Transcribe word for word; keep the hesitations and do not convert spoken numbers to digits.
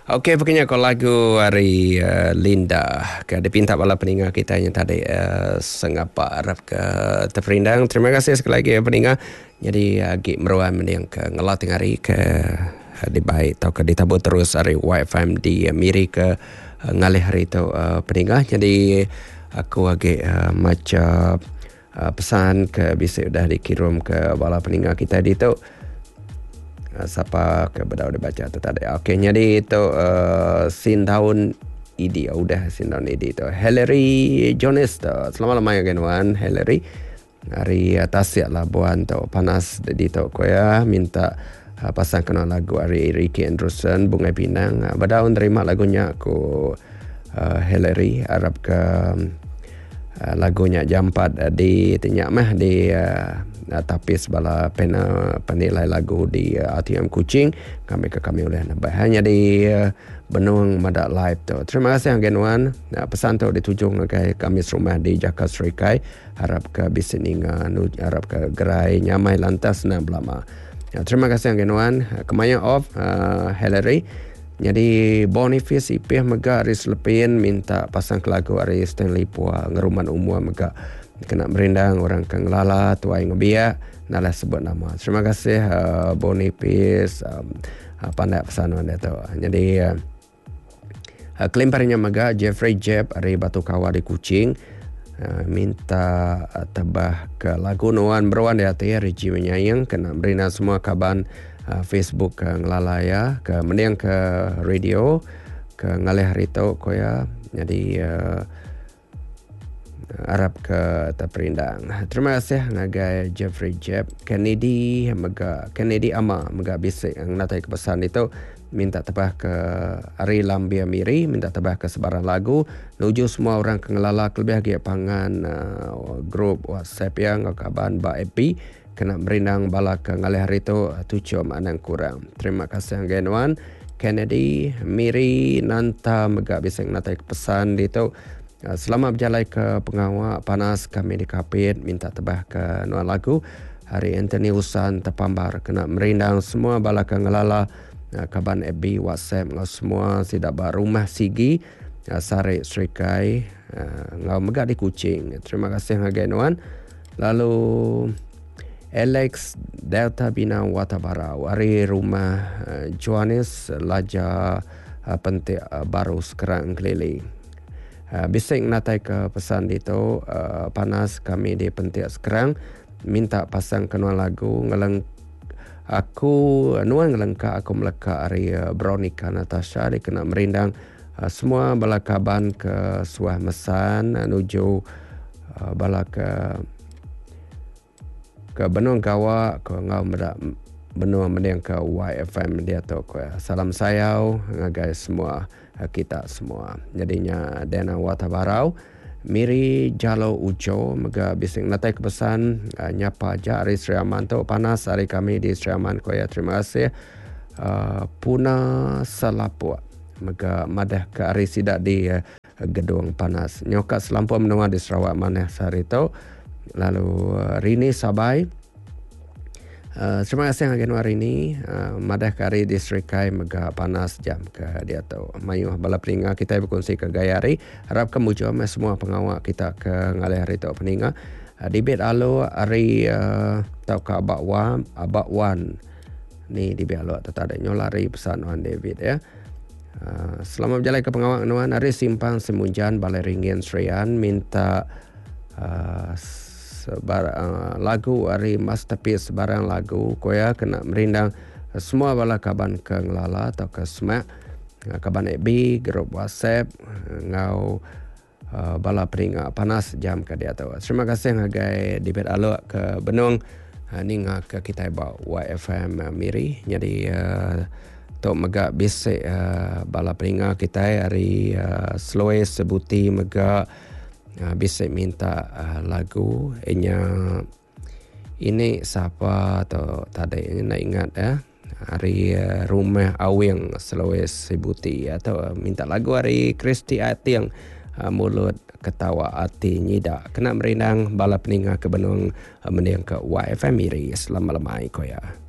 Okey, begini kalau lagu hari uh, Linda ke dipinta bala pendengar kita yang tadi uh, sengapa Arab ke terperindang. Terima kasih sekali lagi ya pendengar. Jadi agi uh, meruan yang ke ngelatih hari ke uh, di baik atau ke ditabur terus hari Y F M di uh, Miri ke uh, ngalih hari itu uh, pendengar. Jadi aku agi uh, macam uh, pesan ke bisa sudah dikirim ke bala pendengar kita di tu. Siapa ke bedau dibaca tu tadi. Okey, jadi itu uh, sin tahun ini udah sin tahun ini tu. Hillary Jones tu. Selamat malam again wan Hillary. Hari atas ya lah buan tu panas di tu ko ya minta uh, pasang kena lagu hari Ricky Anderson Bunga Pinang. Uh, bedau terima lagunya aku uh, Hillary Arab ke uh, lagunya jampat uh, di tinyak mah di uh, Uh, tapi sebala pena penilai lagu di uh, R T M Kuching kami ke kami oleh nambah hanya di uh, Benung Madak Live tu. Terima kasih Anggenwan. Uh, pesan tu ditujung ke kami rumah di Jakarta Serikai harap ke bisininga harap ke gerai nyamai lantas na belama. Uh, terima kasih Anggenwan. Uh, kemaya off uh, Hillary. Jadi Boniface ipih mega Aris Lepin minta pasang ke lagu Aris Stanley Pua ngeruman umum mega kena merindang orang kang lala tuai ngebia nalah sebut nama. Terima kasih uh, Boniface um, uh, pandai pesanan dia tu. Jadi uh, uh, kelimparannya mega Jeffrey Jeb dari Batu Kawah di Kuching uh, minta uh, tebah ke lagu Nuan Berwan dia tu ya Riji menyayang kena merina semua kaban uh, Facebook ke ngelala ya ke mendiang ke radio ke ngalih hari tu ko ya. Jadi uh, Arab ke terperindang. Terima kasih ngagai Jeffrey Jeb Kennedy mega Kennedy ama mega bisik yang natai kepesan itu minta tebah ke Ari Lambia Miri minta tebah ke sebarang lagu nuju semua orang kengelala lebih lagi pangan uh, grup WhatsApp yang kaban ba Epi kena merindang bala ke ngalih hari itu tujuh manang kurang. Terima kasih Genwan Kennedy Miri nanta mega bisik natai kepesan itu. Selamat berjalan ke pengawal panas kami di Kapit minta tebah ke nuan lagu hari Anthony Usan terpambar kena merindang semua bala ke ngelala kaban F B WhatsApp ngau semua tidak bar rumah sigi sari serikai ngau megak di Kuching. Terima kasih ngagai nuan. Lalu Alex Delta Bina Watabarau hari rumah Johannes Laja pentik baru sekarang keliling. Uh, bising natai ke pesan itu uh, panas kami di pentik sekarang minta pasang kenuan lagu ngeleng aku nuan ngelengka aku meleka hari uh, Veronica Natasha di kena merindang uh, semua bala kaban ke suah mesan uh, nuju uh, bala ke ke benung gawa ke ngau medak benua mendiang ke Y F M dia tu ko salam sayau ngagai semua kita semua. Jadinya Dana Watabarau Miri Jalo Ujo mega bising natai kepesan uh, nyapa ja hari Sri Aman tu panas hari kami di Sri Aman ko ya. Terima kasih uh, Puna Salapua mega madah ke hari sidak di uh, gedung panas nyokat selampu menua di Sarawak maneh sehari tu. Lalu uh, Rini Sabai Uh, terima kasih yang hari ini uh, madah kari di Serikai mega panas jam ke dia tu mayuh bala peninga kita berkongsi ke gaya hari harap kamu jom semua pengawal kita ke ngalih hari tu peninga uh, di bet alo hari uh, tau ke abak wan abak wan ni di bet alo tak ada nyolari pesan Wan David ya. Uh, selamat berjalan ke pengawal nuan hari simpang semunjan balai ringin Serian minta uh, Sebar, uh, lagu hari masterpiece sebarang lagu koya kena merindang uh, semua bala kaban ke ngelala atau ke smack uh, kaban F B grup WhatsApp uh, ngau uh, bala peringa panas jam ke dia tu. Terima kasih ngagai di bet alo ke benung uh, ni ngak ke kita ba Y F M uh, Miri. Jadi uh, tok mega bisik uh, bala peringa kita hari uh, Sloes sebuti mega Uh, bisa minta uh, lagu inya ini siapa atau tadi nak ingat ya hari uh, rumah awing Sulawesi Sebuti atau uh, minta lagu hari Kristi Atiang uh, mulut ketawa hati nyida kena merindang bala peninga ke benung uh, mendiang ke Y F M Miri. Selamat lemai koya.